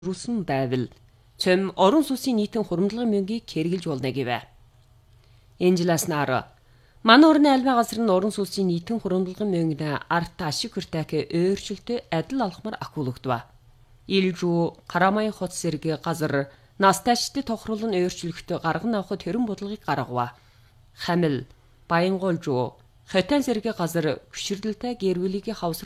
Русын байвал цөм орон сүсийн нийтийн хуримдлагын мөнгийг хэрэгжилж болно гэвэ. Энэ жилээс нар манай орны альва газар нь орон сүсийн нийтийн хуримдлагын мөнгөнд арт ашиг хүртээх өөрчлөлтөд адил алхмаар ахиулагдав. Илжүү Карамай хот сэргийн газар настайчдад тохирол нь өөрчлөлтөд гарган авахд тэрэн бодлогыг гаргав. Хамил Баянгуйлжүү Хотын сэргийн газар гүширлэлтэй гэрвэлийг хавсар